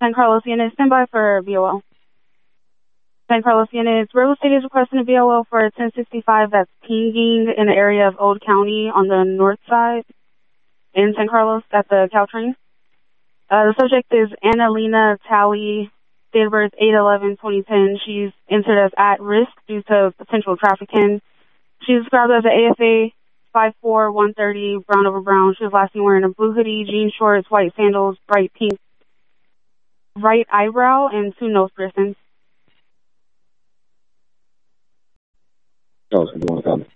San Carlos unit, stand by for BOL. San Carlos unit, real estate is requesting a BOL for 1065 that's pinging in the area of Old County on the north side in San Carlos at the Caltrain. The subject is Annalena Talley, date of birth 8/11/2010. She's entered as at risk due to potential trafficking. She's described as an AFA 5'4", 130, brown over brown. She was last seen wearing a blue hoodie, jean shorts, white sandals, bright pink right eyebrow, and 2 nose piercings. Oh, so you want to come?